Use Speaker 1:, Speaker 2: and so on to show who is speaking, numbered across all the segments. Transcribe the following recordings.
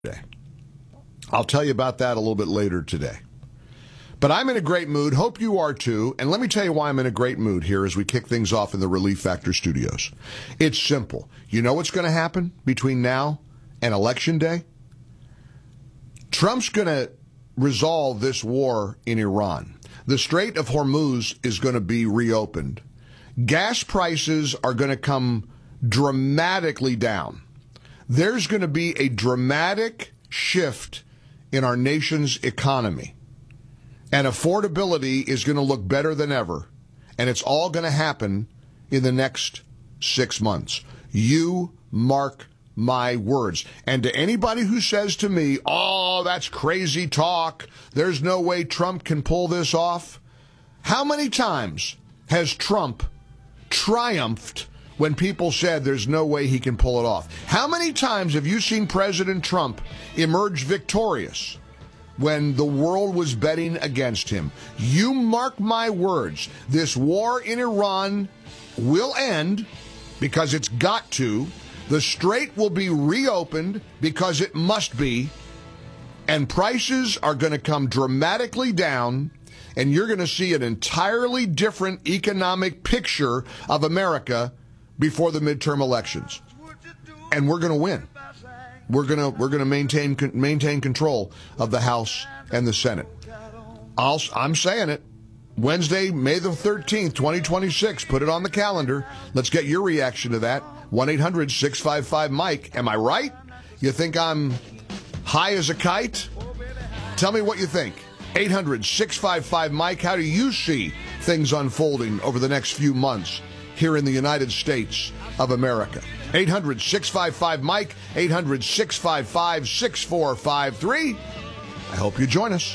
Speaker 1: today. I'll tell you about that a little bit later today. But I'm in a great mood. Hope you are too. And let me tell you why I'm in a great mood here as we kick things off in the Relief Factor studios. It's simple. You know what's going to happen between now and Election Day? Trump's going to resolve this war in Iran. The Strait of Hormuz is going to be reopened. Gas prices are going to come dramatically down. There's going to be a dramatic shift in our nation's economy. And affordability is going to look better than ever. And it's all going to happen in the next 6 months. You mark my words. And to anybody who says to me, oh, that's crazy talk, there's no way Trump can pull this off. How many times has Trump triumphed when people said there's no way he can pull it off? How many times have you seen President Trump emerge victorious when the world was betting against him? You mark my words, this war in Iran will end because it's got to. The strait will be reopened because it must be. And prices are going to come dramatically down. And you're going to see an entirely different economic picture of America before the midterm elections. And we're going to win. We're going to maintain control of the House and the Senate. I'm saying it. Wednesday, May the 13th, 2026. Put it on the calendar. Let's get your reaction to that. 1-800-655-MIKE. Am I right? You think I'm high as a kite? Tell me what you think. 800-655-MIKE. How do you see things unfolding over the next few months here in the United States of America? 800-655-MIKE, 800-655-6453. I hope you join us.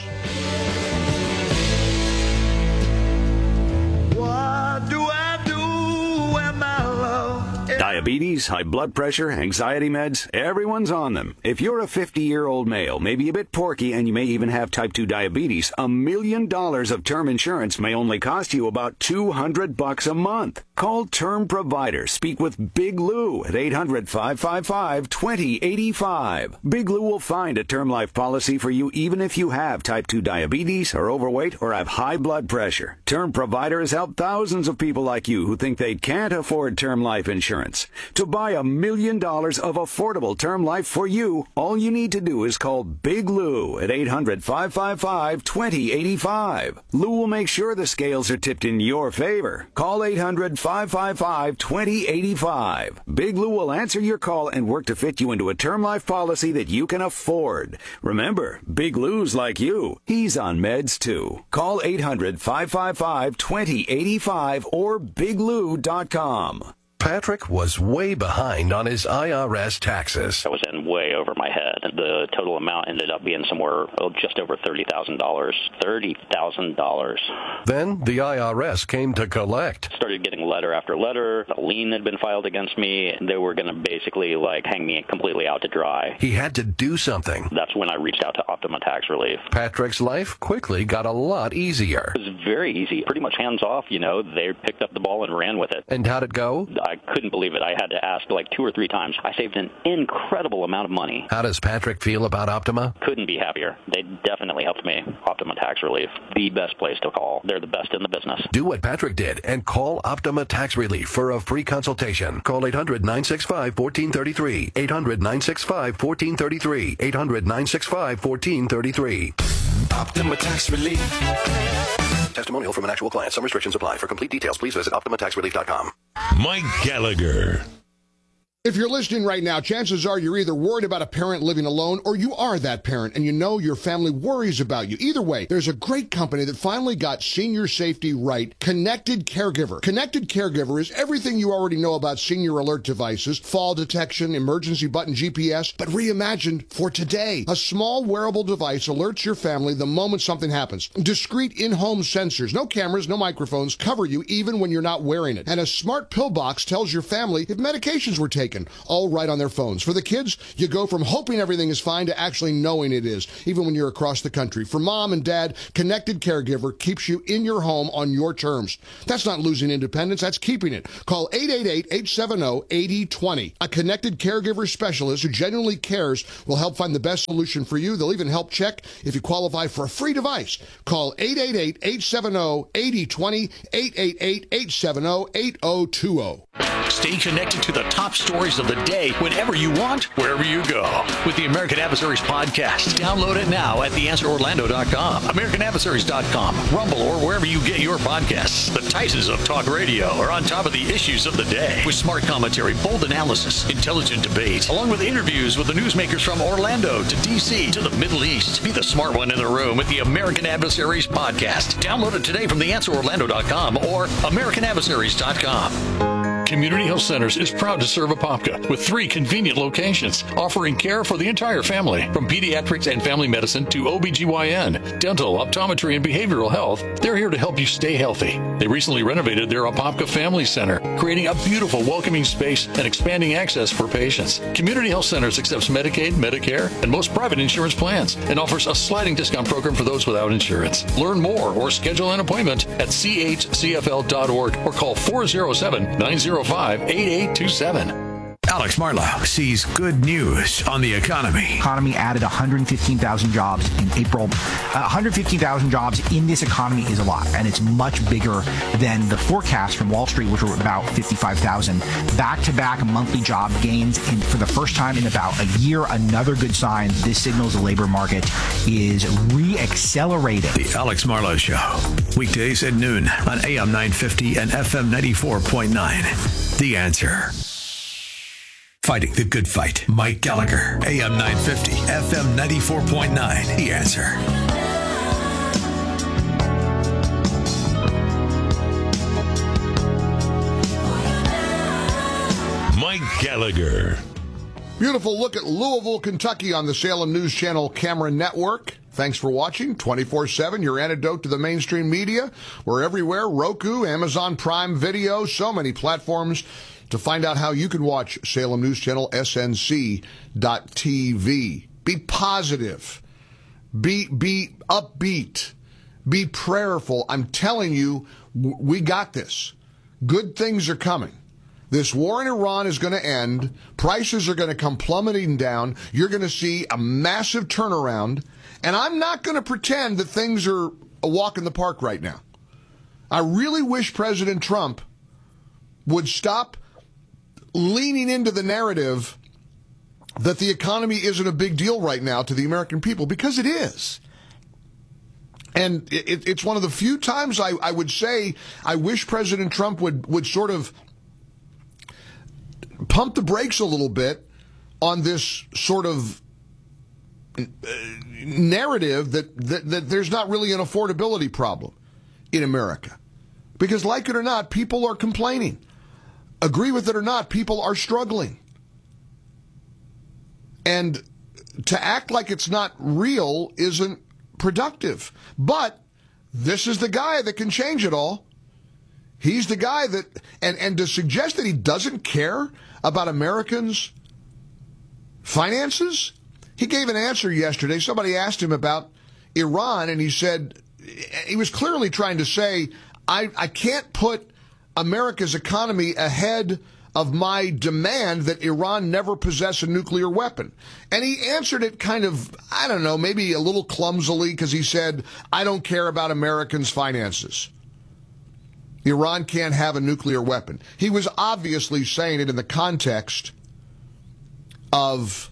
Speaker 2: What do I do when my love...
Speaker 3: Diabetes, high blood pressure, anxiety meds, everyone's on them. If you're a 50-year-old male, maybe a bit porky, and you may even have type 2 diabetes, $1 million of term insurance may only cost you about $200 a month. Call Term Provider. Speak with Big Lou at 800-555-2085. Big Lou will find a term life policy for you even if you have type 2 diabetes, are overweight, or have high blood pressure. Term Provider has helped thousands of people like you who think they can't afford term life insurance. To buy $1 million of affordable term life for you, all you need to do is call Big Lou at 800-555-2085. Lou will make sure the scales are tipped in your favor. Call 800-555-2085. Big Lou will answer your call and work to fit you into a term life policy that you can afford. Remember, Big Lou's like you. He's on meds too. Call 800-555-2085 or biglou.com.
Speaker 4: Patrick was way behind on his IRS taxes.
Speaker 5: I was in way over my head. The total amount ended up being somewhere just over $30,000. $30,000.
Speaker 4: Then the IRS came to collect.
Speaker 5: Started getting letter after letter. A lien had been filed against me. They were going to basically hang me completely out to dry.
Speaker 4: He had to do something.
Speaker 5: That's when I reached out to Optima Tax Relief.
Speaker 4: Patrick's life quickly got a lot easier.
Speaker 5: It was very easy. Pretty much hands off, They picked up the ball and ran with it.
Speaker 4: And how'd it go?
Speaker 5: I couldn't believe it. I had to ask 2 or 3 times. I saved an incredible amount of money.
Speaker 4: How does Patrick feel about Optima?
Speaker 5: Couldn't be happier. They definitely helped me. Optima Tax Relief, the best place to call. They're the best in the business.
Speaker 4: Do what Patrick did and call Optima Tax Relief for a free consultation. Call 800-965-1433. 800-965-1433. 800-965-1433.
Speaker 6: Optima Tax Relief.
Speaker 4: Testimonial from an actual client. Some restrictions apply. For complete details, please visit OptimaTaxRelief.com.
Speaker 6: Mike Gallagher.
Speaker 1: If you're listening right now, chances are you're either worried about a parent living alone or you are that parent and you know your family worries about you. Either way, there's a great company that finally got senior safety right, Connected Caregiver. Connected Caregiver is everything you already know about senior alert devices, fall detection, emergency button GPS, but reimagined for today. A small wearable device alerts your family the moment something happens. Discrete in-home sensors, no cameras, no microphones, cover you even when you're not wearing it. And a smart pill box tells your family if medications were taken. taken, all right on their phones. For the kids, you go from hoping everything is fine to actually knowing it is, even when you're across the country. For mom and dad, Connected Caregiver keeps you in your home on your terms. That's not losing independence, that's keeping it. Call 888-870-8020. A Connected Caregiver specialist who genuinely cares will help find the best solution for you. They'll even help check if you qualify for a free device. Call 888-870-8020, 888-870-8020.
Speaker 7: Stay connected to the top stories of the day whenever you want, wherever you go. With the American Adversaries podcast. Download it now at theanswerorlando.com, americanadversaries.com, Rumble, or wherever you get your podcasts. The Titans of talk radio are on top of the issues of the day with smart commentary, bold analysis, intelligent debate, along with interviews with the newsmakers from Orlando to D.C. to the Middle East. Be the smart one in the room with the American Adversaries podcast. Download it today from theanswerorlando.com or americanadversaries.com. Community Health Centers is proud to serve Apopka with 3 convenient locations, offering care for the entire family, from pediatrics and family medicine to OBGYN, dental, optometry, and behavioral health. They're here to help you stay healthy. They recently renovated their Apopka Family Center, creating a beautiful, welcoming space and expanding access for patients. Community Health Centers accepts Medicaid, Medicare, and most private insurance plans, and offers a sliding discount program for those without insurance. Learn more or schedule an appointment at chcfl.org or call 407-905-8827.
Speaker 8: Alex Marlow sees good news on the economy.
Speaker 9: Economy added 115,000 jobs in April. 115,000 jobs in this economy is a lot, and it's much bigger than the forecast from Wall Street, which were about 55,000. Back-to-back monthly job gains for the first time in about a year. Another good sign. This signals the labor market is re-accelerating.
Speaker 8: The Alex Marlow Show, weekdays at noon on AM 950 and FM 94.9. The Answer. Fighting the good fight. Mike Gallagher, AM 950, FM 94.9. The Answer.
Speaker 6: Mike Gallagher.
Speaker 1: Beautiful look at Louisville, Kentucky on the Salem News Channel Camera Network. Thanks for watching 24/7, your antidote to the mainstream media. We're everywhere, Roku, Amazon Prime Video, so many platforms. To find out how you can watch Salem News Channel, snc.tv. Be positive. Be upbeat. Be prayerful. I'm telling you, we got this. Good things are coming. This war in Iran is going to end. Prices are going to come plummeting down. You're going to see a massive turnaround. And I'm not going to pretend that things are a walk in the park right now. I really wish President Trump would stop leaning into the narrative that the economy isn't a big deal right now to the American people, because it is. And it's one of the few times I would say I wish President Trump would sort of pump the brakes a little bit on this sort of narrative that there's not really an affordability problem in America. Because like it or not, people are complaining. Agree with it or not, people are struggling. And to act like it's not real isn't productive. But this is the guy that can change it all. He's the guy that, and to suggest that he doesn't care about Americans' finances? He gave an answer yesterday. Somebody asked him about Iran, and he said, he was clearly trying to say, I can't put America's economy ahead of my demand that Iran never possess a nuclear weapon. And he answered it kind of, I don't know, maybe a little clumsily, because he said, I don't care about Americans' finances. Iran can't have a nuclear weapon. He was obviously saying it in the context of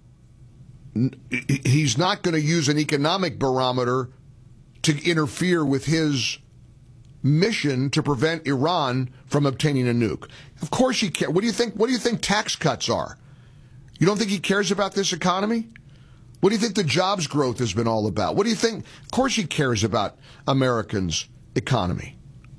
Speaker 1: he's not going to use an economic barometer to interfere with his mission to prevent Iran from obtaining a nuke. Of course he cares. What do you think tax cuts are? You don't think he cares about this economy? What do you think the jobs growth has been all about? What do you think? Of course he cares about Americans' economy.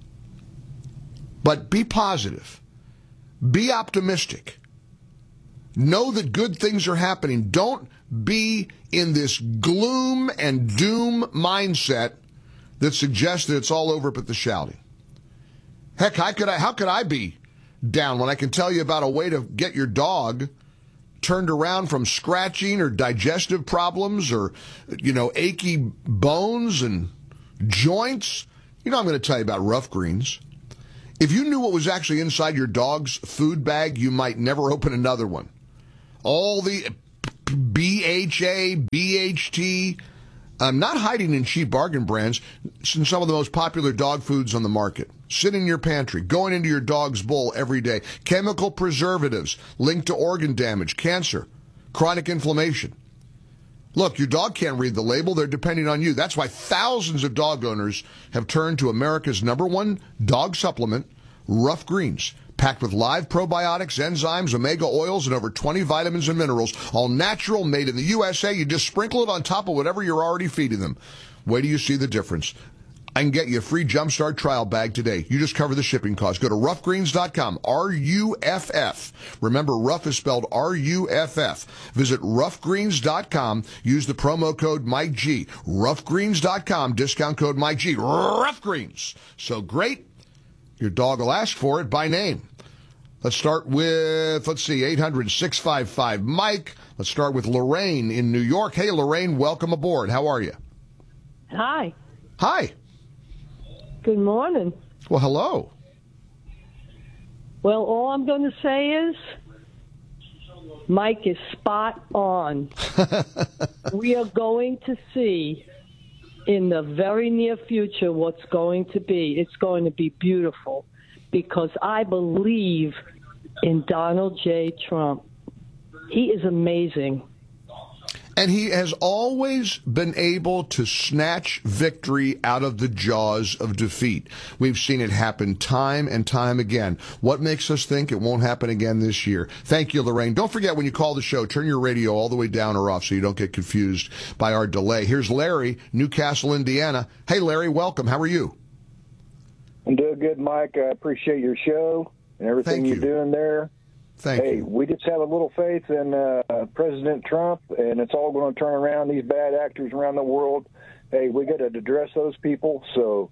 Speaker 1: But be positive. Be optimistic. Know that good things are happening. Don't be in this gloom and doom mindset that suggests that it's all over but the shouting. Heck, how could I be down when I can tell you about a way to get your dog turned around from scratching or digestive problems or, achy bones and joints? I'm going to tell you about Rough Greens. If you knew what was actually inside your dog's food bag, you might never open another one. All the BHA, BHT, not hiding in cheap bargain brands, in some of the most popular dog foods on the market. Sit in your pantry, going into your dog's bowl every day. Chemical preservatives linked to organ damage, cancer, chronic inflammation. Look, your dog can't read the label. They're depending on you. That's why thousands of dog owners have turned to America's #1 dog supplement, Rough Greens, packed with live probiotics, enzymes, omega oils, and over 20 vitamins and minerals, all natural, made in the USA. You just sprinkle it on top of whatever you're already feeding them. Wait till you see the difference. I can get you a free Jumpstart trial bag today. You just cover the shipping cost. Go to roughgreens.com, R-U-F-F. Remember, Rough is spelled R-U-F-F. Visit roughgreens.com. Use the promo code Mike G. Roughgreens.com, discount code Mike G. Rough Greens. So great, your dog will ask for it by name. Let's start with, 800-655-MIKE. Let's start with Lorraine in New York. Hey, Lorraine, welcome aboard. How are you?
Speaker 10: Hi.
Speaker 1: Hi.
Speaker 10: Good morning.
Speaker 1: Well, hello.
Speaker 10: Well, all I'm going to say is Mike is spot on. We are going to see in the very near future what's going to be. It's going to be beautiful because I believe in Donald J. Trump. He is amazing.
Speaker 1: And he has always been able to snatch victory out of the jaws of defeat. We've seen it happen time and time again. What makes us think it won't happen again this year? Thank you, Lorraine. Don't forget, when you call the show, turn your radio all the way down or off so you don't get confused by our delay. Here's Larry, Newcastle, Indiana. Hey, Larry, welcome. How are you?
Speaker 11: I'm doing good, Mike. I appreciate your show and everything you're doing there.
Speaker 1: Thank you.
Speaker 11: We just have a little faith in President Trump, and it's all going to turn around. These bad actors around the world, we got to address those people, so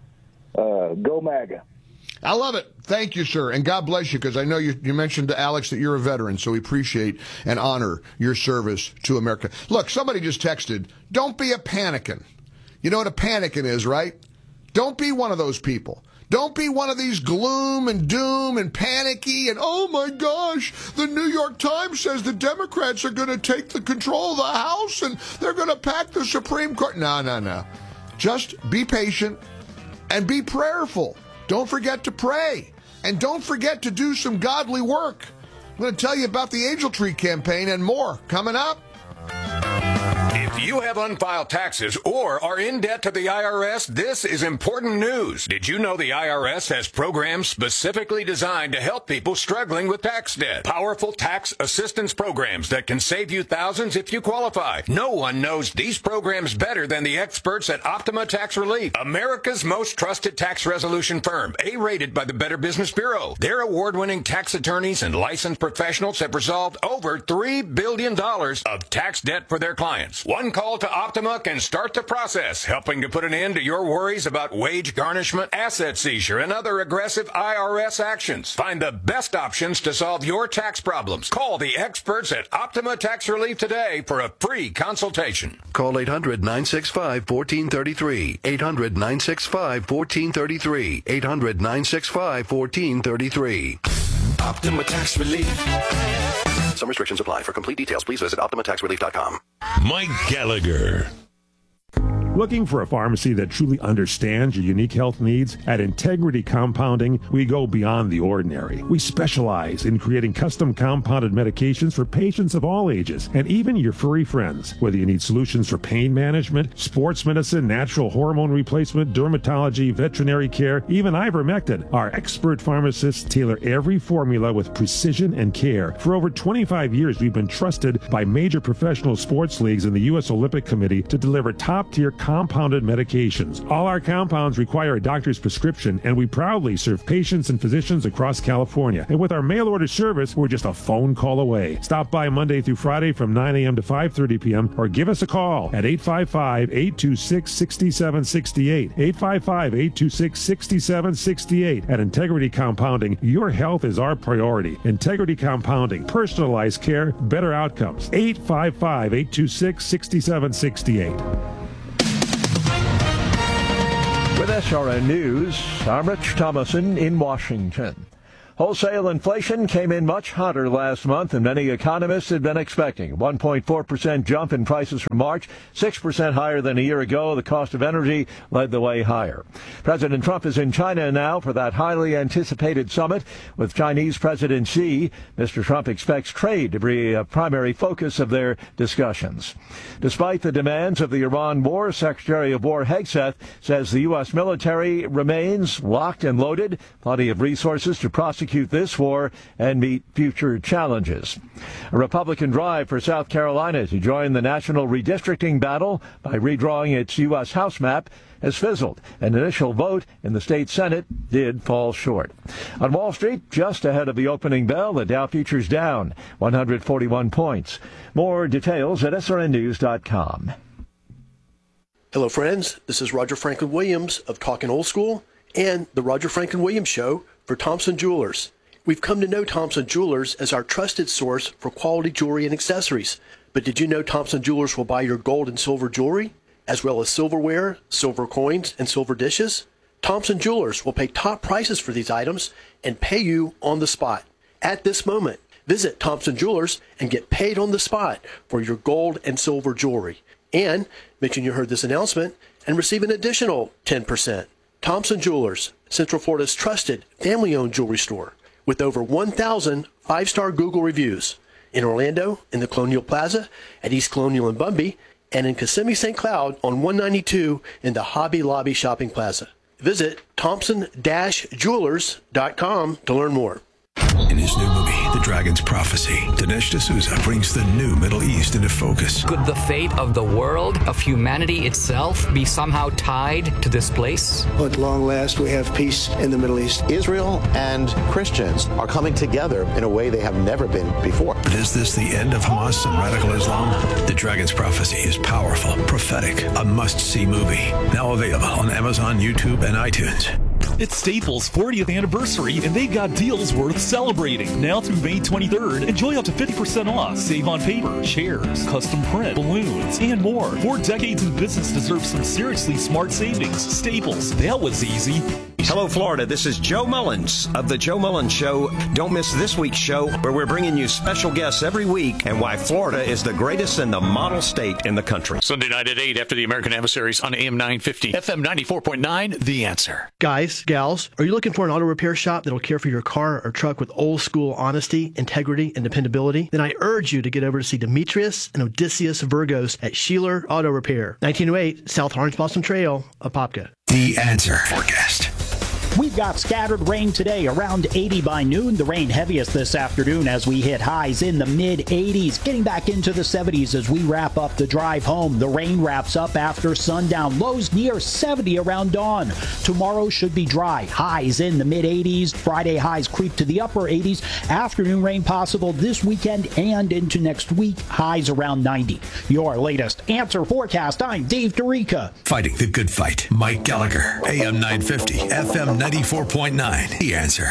Speaker 11: go MAGA.
Speaker 1: I love it. Thank you, sir, and God bless you, because I know you mentioned to Alex that you're a veteran, so we appreciate and honor your service to America. Look, somebody just texted, don't be a panicking. You know what a panicking is, right? Don't be one of those people. Don't be one of these gloom and doom and panicky and, oh, my gosh, the New York Times says the Democrats are going to take the control of the House and they're going to pack the Supreme Court. No. Just be patient and be prayerful. Don't forget to pray. And don't forget to do some godly work. I'm going to tell you about the Angel Tree campaign and more coming up.
Speaker 12: If you have unfiled taxes or are in debt to the IRS, this is important news. Did you know the IRS has programs specifically designed to help people struggling with tax debt? Powerful tax assistance programs that can save you thousands if you qualify. No one knows these programs better than the experts at Optima Tax Relief, America's most trusted tax resolution firm, A-rated by the Better Business Bureau. Their award-winning tax attorneys and licensed professionals have resolved over $3 billion of tax debt for their clients. One call to Optima can start the process, helping to put an end to your worries about wage garnishment, asset seizure, and other aggressive IRS actions. Find the best options to solve your tax problems. Call the experts at Optima Tax Relief today for a free consultation.
Speaker 13: Call 800-965-1433. 800-965-1433. 800-965-1433.
Speaker 4: Optima Tax Relief. Some restrictions apply. For complete details, please visit OptimaTaxRelief.com.
Speaker 6: Mike Gallagher.
Speaker 14: Looking for a pharmacy that truly understands your unique health needs? At Integrity Compounding, we go beyond the ordinary. We specialize in creating custom compounded medications for patients of all ages, and even your furry friends. Whether you need solutions for pain management, sports medicine, natural hormone replacement, dermatology, veterinary care, even ivermectin, our expert pharmacists tailor every formula with precision and care. For over 25 years, we've been trusted by major professional sports leagues and the U.S. Olympic Committee to deliver top-tier compounded medications. All our compounds require a doctor's prescription, and we proudly serve patients and physicians across California. And with our mail order service, we're just a phone call away. Stop by Monday through Friday from 9 a.m. to 5:30 p.m. or give us a call at 855-826-6768. 855-826-6768. At Integrity Compounding, your health is our priority. Integrity Compounding, personalized care, better outcomes. 855-826-6768.
Speaker 13: With SRN News, I'm Rich Thomason in Washington. Wholesale inflation came in much hotter last month than many economists had been expecting. 1.4% jump in prices from March, 6% higher than a year ago. The cost of energy led the way higher. President Trump is in China now for that highly anticipated summit with Chinese President Xi. Mr. Trump expects trade to be a primary focus of their discussions. Despite the demands of the Iran war, Secretary of War Hegseth says the U.S. military remains locked and loaded, plenty of resources to prosecute this war and meet future challenges. A Republican drive for South Carolina to join the national redistricting battle by redrawing its U.S. House map has fizzled. An initial vote in the state Senate did fall short. On Wall Street, just ahead of the opening bell, the Dow futures down 141 points. More details at srnnews.com.
Speaker 15: Hello, friends. This is Roger Franklin Williams of Talkin' Old School and the Roger Franklin Williams Show for Thompson Jewelers. We've come to know Thompson Jewelers as our trusted source for quality jewelry and accessories. But did you know Thompson Jewelers will buy your gold and silver jewelry, as well as silverware, silver coins, and silver dishes? Thompson Jewelers will pay top prices for these items and pay you on the spot. At this moment, visit Thompson Jewelers and get paid on the spot for your gold and silver jewelry. And mention you heard this announcement and receive an additional 10%. Thompson Jewelers, Central Florida's trusted family-owned jewelry store with over 1,000 five-star Google reviews. In Orlando, in the Colonial Plaza, at East Colonial and Bumby, and in Kissimmee St. Cloud on 192 in the Hobby Lobby Shopping Plaza. Visit Thompson-Jewelers.com to learn more.
Speaker 8: In his new movie, The Dragon's Prophecy, Dinesh D'Souza brings the new Middle East into focus.
Speaker 16: Could the fate of the world, of humanity itself, be somehow tied to this place?
Speaker 17: At long last, we have peace in the Middle East.
Speaker 18: Israel and Christians are coming together in a way they have never been before.
Speaker 8: But is this the end of Hamas and radical Islam? The Dragon's Prophecy is powerful, prophetic, a must-see movie. Now available on Amazon, YouTube, and iTunes.
Speaker 19: It's Staples' 40th anniversary, and they've got deals worth celebrating. Now through May 23rd, enjoy up to 50% off. Save on paper, chairs, custom print, balloons, and more. 4 decades in business deserve some seriously smart savings. Staples, that was easy.
Speaker 20: Hello, Florida. This is Joe Mullins of The Joe Mullins Show. Don't miss this week's show, where we're bringing you special guests every week and why Florida is the greatest and the model state in the country.
Speaker 7: Sunday night at 8 after the American Adversaries on AM 950, FM 94.9, The Answer.
Speaker 21: Guys, gals, are you looking for an auto repair shop that'll care for your car or truck with old school honesty, integrity, and dependability? Then I urge you to get over to see Demetrius and Odysseus Virgos at Sheeler Auto Repair, 1908 South Orange Blossom Trail, Apopka.
Speaker 8: The Answer forecast.
Speaker 22: We've got scattered rain today, around 80 by noon. The rain heaviest this afternoon as we hit highs in the mid-80s, getting back into the 70s as we wrap up the drive home. The rain wraps up after sundown. Lows near 70 around dawn. Tomorrow should be dry. Highs in the mid-80s. Friday highs creep to the upper 80s. Afternoon rain possible this weekend and into next week. Highs around 90. Your latest Answer forecast. I'm Dave Dorica.
Speaker 8: Fighting the good fight. Mike Gallagher, AM 950, FM 94.9. The Answer.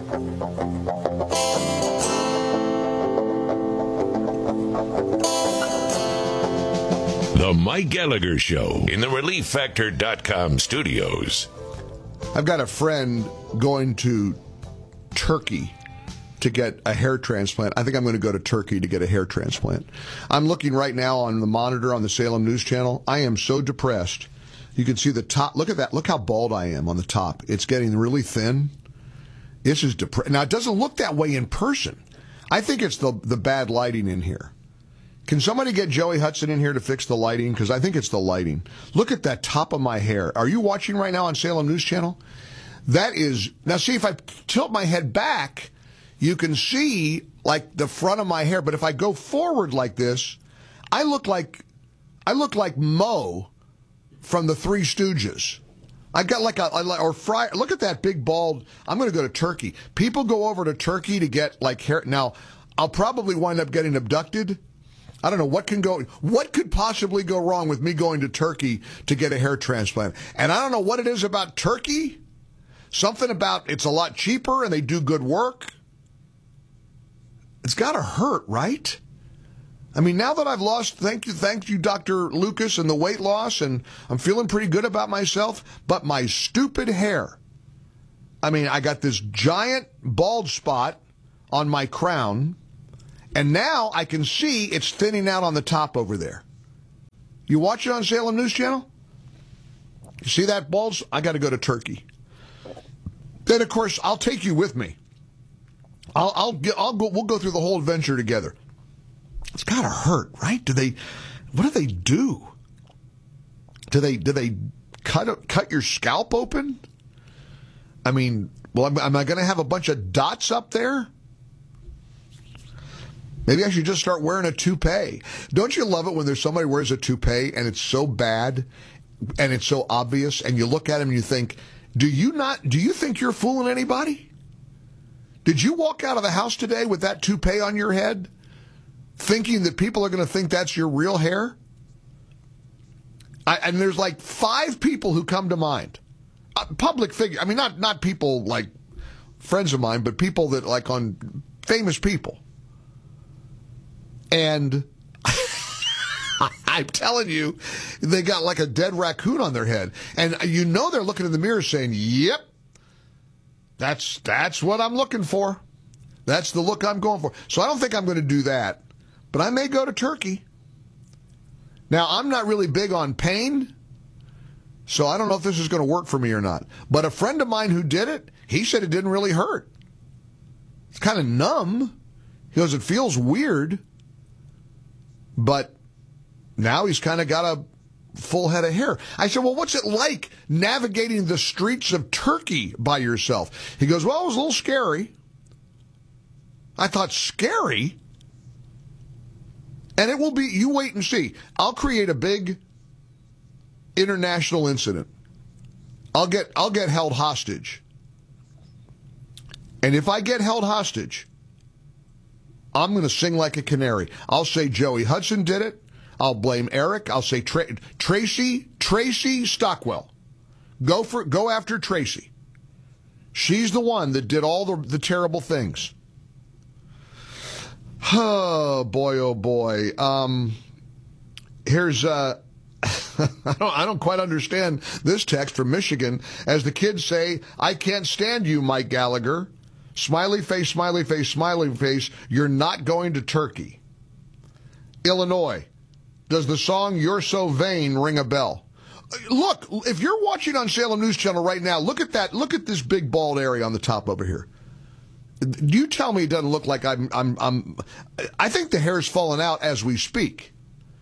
Speaker 6: The Mike Gallagher Show in the ReliefFactor.com studios.
Speaker 1: I've got a friend going to Turkey to get a hair transplant. I think I'm going to go to Turkey to get a hair transplant. I'm looking right now on the monitor on the Salem News Channel. I am so depressed. You can see the top. Look at that. Look how bald I am on the top. It's getting really thin. This is depressing. Now, it doesn't look that way in person. I think it's the bad lighting in here. Can somebody get Joey Hudson in here to fix the lighting? Because I think it's the lighting. Look at that top of my hair. Are you watching right now on Salem News Channel? That is. Now, see, if I tilt my head back, you can see like the front of my hair. But if I go forward like this, I look like Mo from the Three Stooges. I got or Fry. Look at that big bald. I'm going to go to Turkey. People go over to Turkey to get like hair. Now, I'll probably wind up getting abducted. I don't know what could possibly go wrong with me going to Turkey to get a hair transplant. And I don't know what it is about Turkey. Something about it's a lot cheaper and they do good work. It's got to hurt, right? I mean, now that I've lost, thank you, Dr. Lucas, and the weight loss, and I'm feeling pretty good about myself, but my stupid hair. I mean, I got this giant bald spot on my crown, and now I can see it's thinning out on the top over there. You watch it on Salem News Channel? You see that bald? I got to go to Turkey. Then, of course, I'll take you with me. I'll go. We'll go through the whole adventure together. It's got to hurt, right? What do they do? Do they cut your scalp open? I mean, well, am I going to have a bunch of dots up there? Maybe I should just start wearing a toupee. Don't you love it when there's somebody who wears a toupee and it's so bad and it's so obvious, and you look at him and you think, do you think you're fooling anybody? Did you walk out of the house today with that toupee on your head, thinking that people are going to think that's your real hair? And there's like 5 people who come to mind. Public figure. I mean, not people like friends of mine, but people that like on famous people. And I'm telling you, they got like a dead raccoon on their head. And you know they're looking in the mirror saying, yep, that's what I'm looking for. That's the look I'm going for. So I don't think I'm going to do that. But I may go to Turkey. Now, I'm not really big on pain, so I don't know if this is going to work for me or not. But a friend of mine who did it, he said it didn't really hurt. It's kind of numb. He goes, it feels weird. But now he's kind of got a full head of hair. I said, well, what's it like navigating the streets of Turkey by yourself? He goes, well, it was a little scary. I thought, scary? And it will be, you wait and see. I'll create a big international incident. I'll get held hostage. And if I get held hostage, I'm going to sing like a canary. I'll say Joey Hudson did it. I'll blame Eric. I'll say Tracy Stockwell. Go after Tracy. She's the one that did all the terrible things. Oh boy, oh boy. Here's I don't quite understand this text from Michigan. As the kids say, I can't stand you, Mike Gallagher. Smiley face, smiley face, smiley face. You're not going to Turkey. Illinois. Does the song You're So Vain ring a bell? Look, if you're watching on Salem News Channel right now, look at that. Look at this big bald area on the top over here. Do you tell me it doesn't look like I think the hair's falling out as we speak.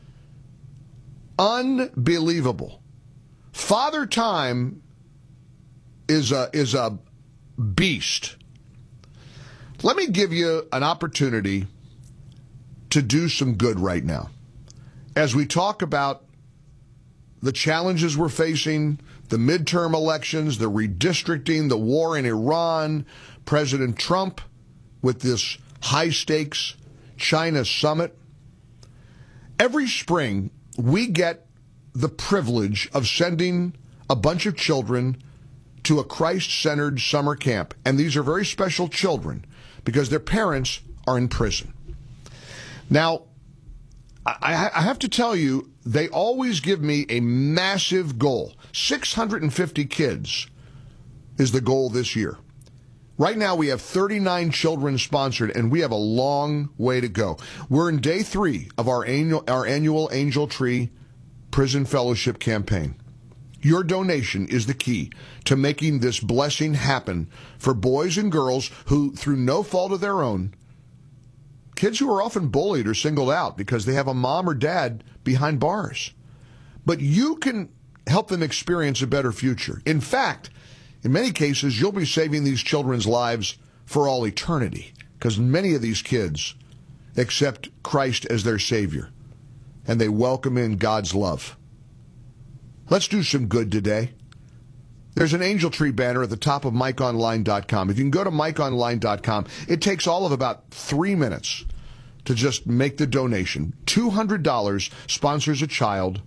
Speaker 1: Unbelievable. Father Time is a beast. Let me give you an opportunity to do some good right now. As we talk about the challenges we're facing, the midterm elections, the redistricting, the war in Iran, President Trump with this high-stakes China summit. Every spring, we get the privilege of sending a bunch of children to a Christ-centered summer camp. And these are very special children because their parents are in prison. Now, I have to tell you, they always give me a massive goal. 650 kids is the goal this year. Right now, we have 39 children sponsored, and we have a long way to go. We're in day 3 of our annual Angel Tree Prison Fellowship campaign. Your donation is the key to making this blessing happen for boys and girls who, through no fault of their own, kids who are often bullied or singled out because they have a mom or dad behind bars. But you can help them experience a better future. In fact, in many cases, you'll be saving these children's lives for all eternity because many of these kids accept Christ as their Savior and they welcome in God's love. Let's do some good today. There's an Angel Tree banner at the top of MikeOnline.com. If you can go to MikeOnline.com, it takes all of about 3 minutes to just make the donation. $200 sponsors a child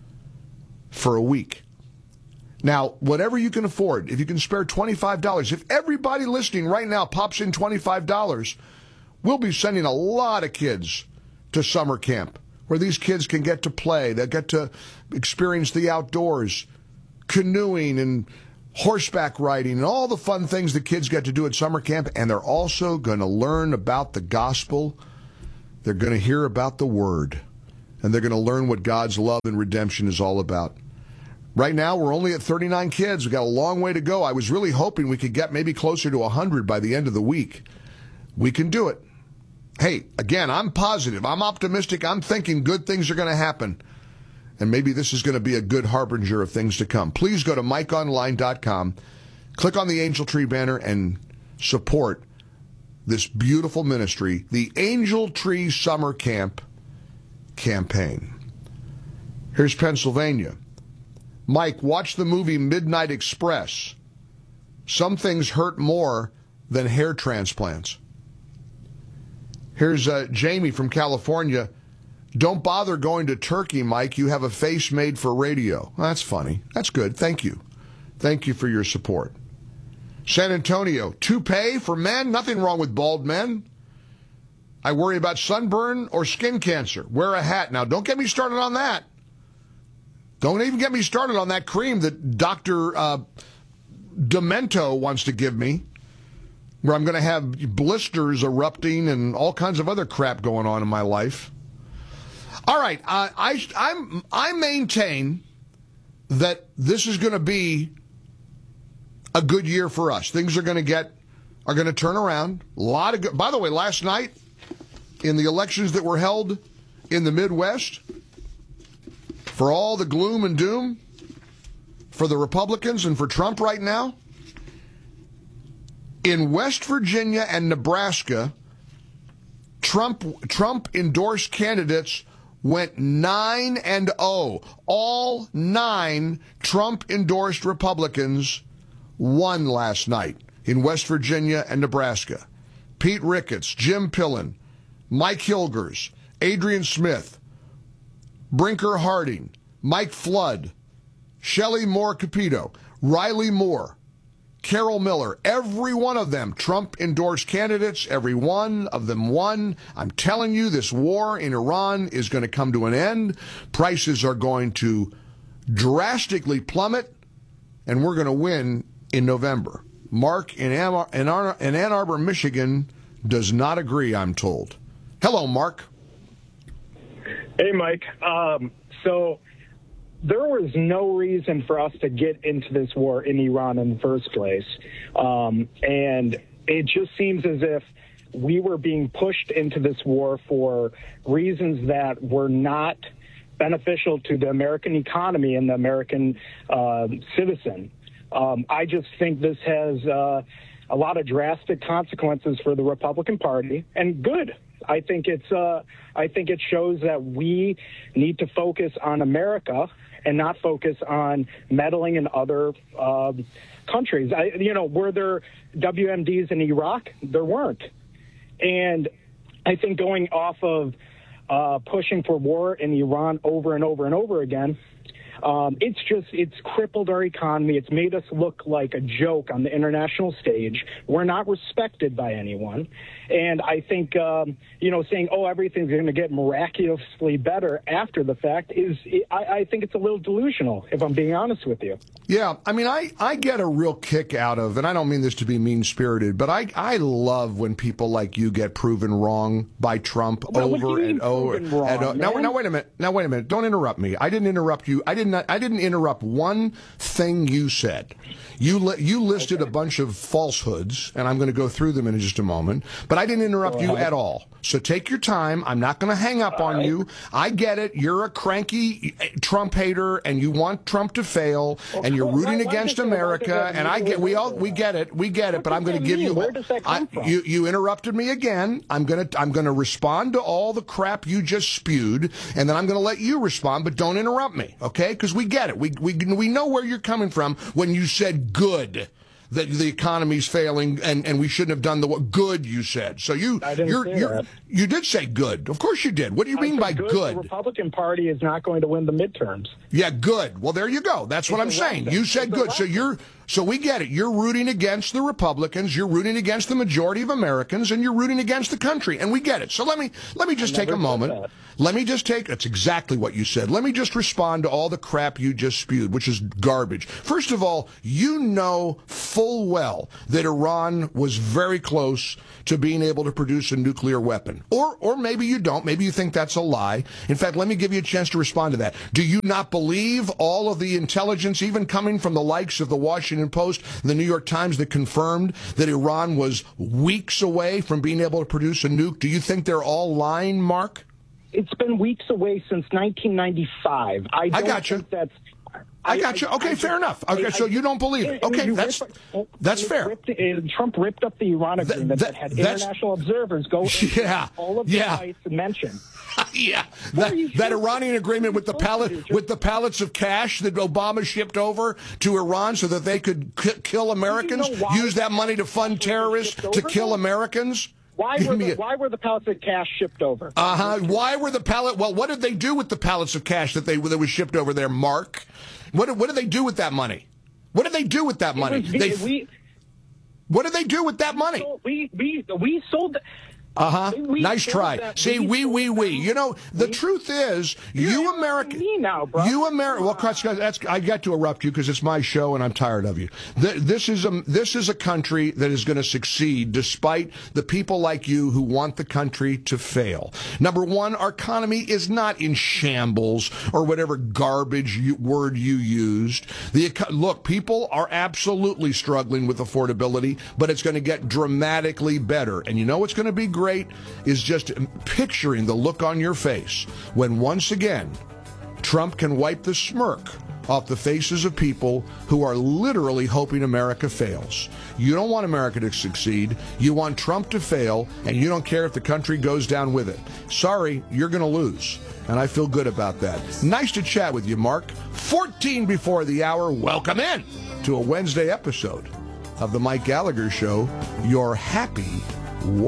Speaker 1: for a week. Now, whatever you can afford, if you can spare $25, if everybody listening right now pops in $25, we'll be sending a lot of kids to summer camp where these kids can get to play. They'll get to experience the outdoors, canoeing and horseback riding and all the fun things the kids get to do at summer camp. And they're also going to learn about the gospel. They're going to hear about the word. And they're going to learn what God's love and redemption is all about. Right now, we're only at 39 kids. We've got a long way to go. I was really hoping we could get maybe closer to 100 by the end of the week. We can do it. Hey, again, I'm positive. I'm optimistic. I'm thinking good things are going to happen. And maybe this is going to be a good harbinger of things to come. Please go to MikeOnline.com, click on the Angel Tree banner, and support this beautiful ministry, the Angel Tree Summer Camp campaign. Here's Pennsylvania. Mike, watch the movie Midnight Express. Some things hurt more than hair transplants. Here's Jamie from California. Don't bother going to Turkey, Mike. You have a face made for radio. Well, that's funny. That's good. Thank you. Thank you for your support. San Antonio, toupee for men? Nothing wrong with bald men. I worry about sunburn or skin cancer. Wear a hat. Now, don't get me started on that. Don't even get me started on that cream that Dr. Demento wants to give me, where I'm going to have blisters erupting and all kinds of other crap going on in my life. All right, I maintain that this is going to be a good year for us. Things are going to turn around. A lot of good. By the way, last night in the elections that were held in the Midwest, for all the gloom and doom for the Republicans and for Trump right now, in West Virginia and Nebraska, Trump-endorsed candidates went 9-0. All 9 Trump-endorsed Republicans won last night in West Virginia and Nebraska. Pete Ricketts, Jim Pillen, Mike Hilgers, Adrian Smith, Brinker Harding, Mike Flood, Shelley Moore Capito, Riley Moore, Carol Miller, every one of them Trump-endorsed candidates, every one of them won. I'm telling you, this war in Iran is going to come to an end. Prices are going to drastically plummet, and we're going to win in November. Mark in Ann Arbor, Michigan, does not agree, I'm told. Hello, Mark.
Speaker 2: Hey, Mike. So there was no reason for us to get into this war in Iran in the first place. And it just seems as if we were being pushed into this war for reasons that were not beneficial to the American economy and the American citizen. I just think this has a lot of drastic consequences for the Republican Party, and good. I think it shows that we need to focus on America and not focus on meddling in other countries. Were there WMDs in Iraq? There weren't. And I think going off of pushing for war in Iran over and over and over again, it's crippled our economy. It's made us look like a joke on the international stage. We're not respected by anyone. And I think, saying, everything's going to get miraculously better after the fact I think it's a little delusional, if I'm being honest with you.
Speaker 1: Yeah, I mean, I get a real kick out of, and I don't mean this to be mean-spirited, but I love when people like you get proven wrong by Trump over and over. Now, wait a minute. Don't interrupt me. I didn't interrupt you. I didn't interrupt one thing you said. You listed a bunch of falsehoods, and I'm going to go through them in just a moment, but I didn't interrupt you at all. So take your time. I'm not going to hang up on you. I get it. You're a cranky Trump hater, and you want Trump to fail, and you're rooting against America. And we get it. But I'm going to give you.
Speaker 2: Where does that come from?
Speaker 1: You interrupted me again. I'm going to respond to all the crap you just spewed, and then I'm going to let you respond. But don't interrupt me, okay? Because we get it. We know where you're coming from when you said good. That the economy's failing and we shouldn't have done the good, you said. So you did say good. Of course you did. What do you mean by good?
Speaker 2: The Republican Party is not going to win the midterms.
Speaker 1: Yeah, good. Well, there you go. That's what I'm saying. You said good. So we get it. You're rooting against the Republicans. You're rooting against the majority of Americans, and you're rooting against the country. And we get it. So let me just take a moment. That's exactly what you said. Let me just respond to all the crap you just spewed, which is garbage. First of all, you know full well that Iran was very close to being able to produce a nuclear weapon. Or maybe you don't. Maybe you think that's a lie. In fact, let me give you a chance to respond to that. Do you not believe all of the intelligence, even coming from the likes of the Washington Post and the New York Times, that confirmed that Iran was weeks away from being able to produce a nuke? Do you think they're all lying, Mark?
Speaker 2: It's been weeks away since 1995. I got you.
Speaker 1: I got you. Okay, fair enough. Okay, so you don't believe it. Okay, that's fair.
Speaker 2: Trump ripped up the Iran agreement that had international observers go into all of the sites mentioned.
Speaker 1: Yeah, that Iranian agreement with the pallets of cash that Obama shipped over to Iran so that they could kill Americans, use that money to fund terrorists to kill Americans.
Speaker 2: Why were the pallets of cash shipped over?
Speaker 1: Why were the pallets? Well, what did they do with the pallets of cash that was shipped over there, Mark? What did they do with that money? What did they do with that money? What did they do with that money?
Speaker 2: We sold.
Speaker 1: Nice try. See, we. You know, the truth is, you American. Well, I got to erupt you because it's my show and I'm tired of you. This is a country that is going to succeed despite the people like you who want the country to fail. Number one, our economy is not in shambles or whatever garbage word you used. Look, people are absolutely struggling with affordability, but it's going to get dramatically better. And you know what's going to be great is just picturing the look on your face when once again Trump can wipe the smirk off the faces of people who are literally hoping America fails. You don't want America to succeed. You want Trump to fail, and you don't care if the country goes down with it. Sorry, you're going to lose, and I feel good about that. Nice to chat with you, Mark. 14 before the hour. Welcome in to a Wednesday episode of The Mike Gallagher Show, your happy